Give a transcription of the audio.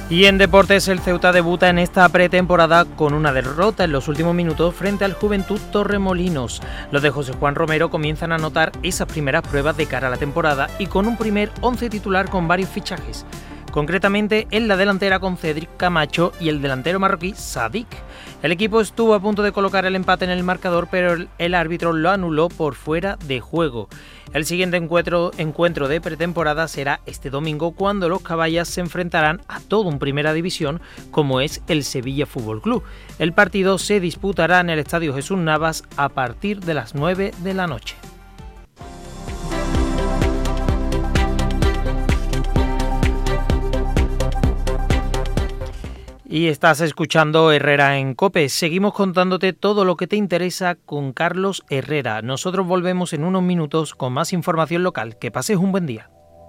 Y en deportes, el Ceuta debuta en esta pretemporada con una derrota en los últimos minutos frente al Juventud Torremolinos. Los de José Juan Romero comienzan a notar esas primeras pruebas de cara a la temporada y con un primer 11 titular con varios fichajes. Concretamente en la delantera con Cédric Camacho y el delantero marroquí Sadik. El equipo estuvo a punto de colocar el empate en el marcador, pero el árbitro lo anuló por fuera de juego. El siguiente encuentro de pretemporada será este domingo, cuando los caballas se enfrentarán a todo un primera división como es el Sevilla Fútbol Club. El partido se disputará en el Estadio Jesús Navas a partir de las 9 de la noche. Y estás escuchando Herrera en COPE. Seguimos contándote todo lo que te interesa con Carlos Herrera. Nosotros volvemos en unos minutos con más información local. Que pases un buen día.